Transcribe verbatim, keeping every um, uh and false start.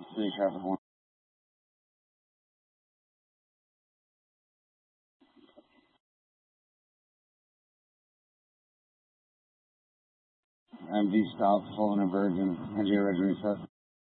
City traffic one. M D stop, Sullivan and Virgin, N J Original Reset.